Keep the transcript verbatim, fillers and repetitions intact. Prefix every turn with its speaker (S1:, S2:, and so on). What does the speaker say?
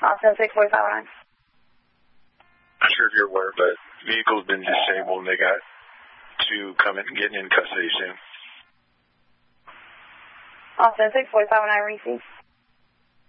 S1: Austin six forty-five oh nine.
S2: Not sure if you're aware, but vehicle's been disabled and they got two coming getting in custody soon.
S1: Austin six forty-five oh nine, receive.